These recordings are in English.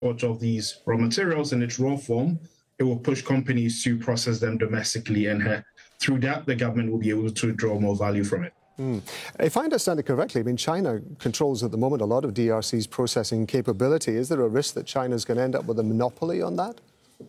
export of these raw materials in its raw form, it will push companies to process them domestically, and through that, the government will be able to draw more value from it. If I understand it correctly, I mean, China controls at the moment a lot of DRC's processing capability. Is there a risk that China's going to end up with a monopoly on that?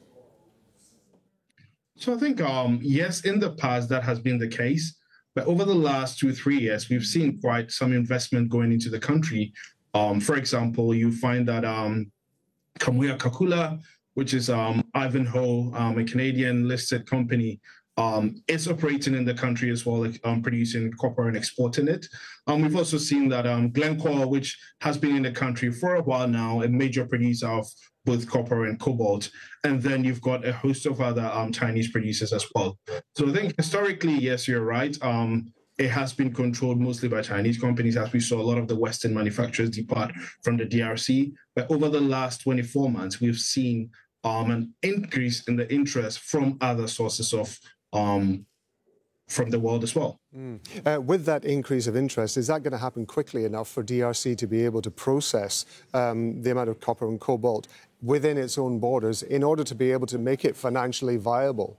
So I think, yes, in the past, that has been the case. But over the last 2-3 years, we've seen quite some investment going into the country. For example, you find that Kamoa-Kakula, which is Ivanhoe, a Canadian listed company, is operating in the country as well, producing copper and exporting it. We've also seen that Glencore, which has been in the country for a while now, a major producer of both copper and cobalt. And then you've got a host of other Chinese producers as well. So I think historically, yes, you're right. It has been controlled mostly by Chinese companies, as we saw a lot of the Western manufacturers depart from the DRC. But over the last 24 months, we've seen an increase in the interest from other sources of from the world as well. With that increase of interest, is that going to happen quickly enough for DRC to be able to process the amount of copper and cobalt within its own borders in order to be able to make it financially viable?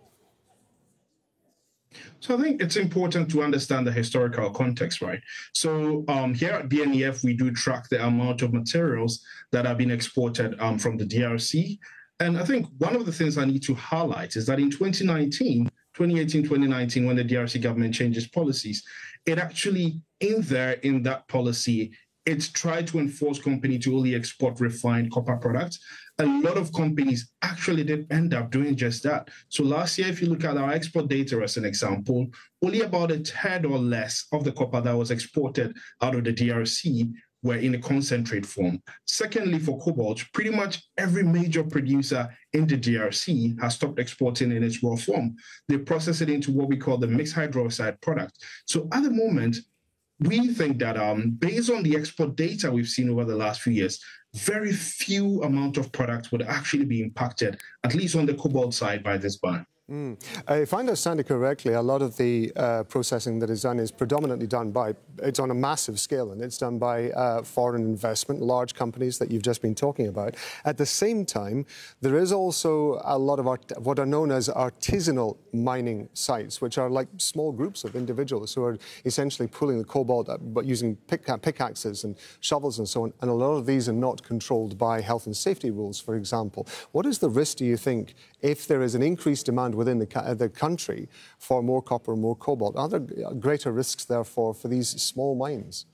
So I think it's important to understand the historical context, right? So here at BNEF, we do track the amount of materials that have been exported from the DRC. And I think one of the things I need to highlight is that in 2018, 2019, when the DRC government changes policies, it actually, in that policy, it's tried to enforce companies to only export refined copper products. A lot of companies actually did end up doing just that. So last year, if you look at our export data as an example, only about a third or less of the copper that was exported out of the DRC were in a concentrate form. Secondly, for cobalt, pretty much every major producer in the DRC has stopped exporting in its raw form. They process it into what we call the mixed hydroxide product. So at the moment, we think that based on the export data we've seen over the last few years, very few amount of products would actually be impacted, at least on the cobalt side, by this ban. If I understand it correctly, a lot of the processing that is done is predominantly done it's on a massive scale, and it's done by foreign investment, large companies that you've just been talking about. At the same time, there is also a lot of what are known as artisanal mining sites, which are like small groups of individuals who are essentially pulling the cobalt but using pickaxes and shovels and so on. And a lot of these are not controlled by health and safety rules, for example. What is the risk, do you think, if there is an increased demand within the country for more copper and more cobalt? Are there greater risks, therefore, for these small mines?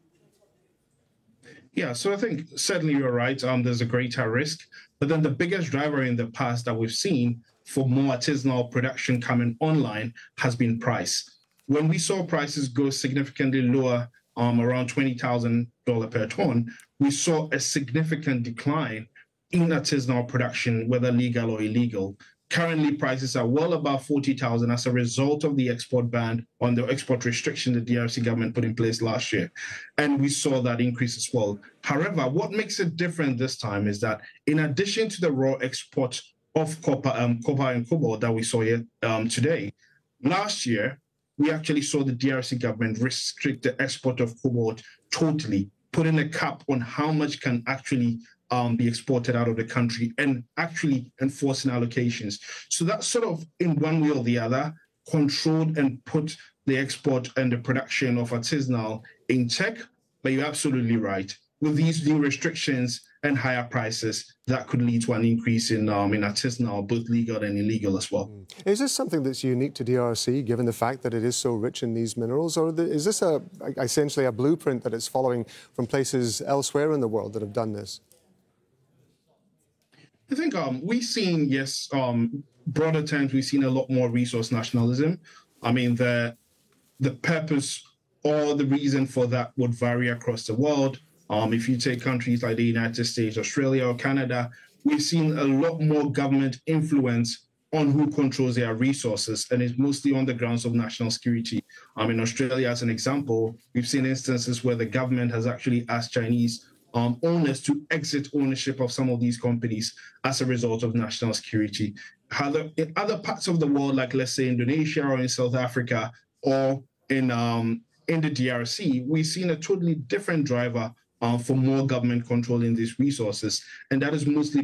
Yeah, so I think certainly you're right. There's a greater risk. But then the biggest driver in the past that we've seen for more artisanal production coming online has been price. When we saw prices go significantly lower, around $20,000 per ton, we saw a significant decline in artisanal production, whether legal or illegal. Currently, prices are well above $40,000 as a result of the export ban on the export restriction the DRC government put in place last year. And we saw that increase as well. However, what makes it different this time is that in addition to the raw export of copper and cobalt that we saw here today, last year, we actually saw the DRC government restrict the export of cobalt totally, putting a cap on how much can actually be exported out of the country and actually enforcing allocations. So that sort of, in one way or the other, controlled and put the export and the production of artisanal in check. But you're absolutely right. With these new restrictions and higher prices, that could lead to an increase in artisanal, both legal and illegal as well. Is this something that's unique to DRC, given the fact that it is so rich in these minerals? Or is this essentially a blueprint that it's following from places elsewhere in the world that have done this? I think we've seen, yes, broader terms, we've seen a lot more resource nationalism. I mean, the purpose or the reason for that would vary across the world. If you take countries like the United States, Australia, or Canada, we've seen a lot more government influence on who controls their resources, and it's mostly on the grounds of national security. In Australia, as an example, we've seen instances where the government has actually asked Chinese owners to exit ownership of some of these companies as a result of national security. In other parts of the world, like let's say Indonesia or in South Africa or in the DRC, we've seen a totally different driver for more government control in these resources. And that is mostly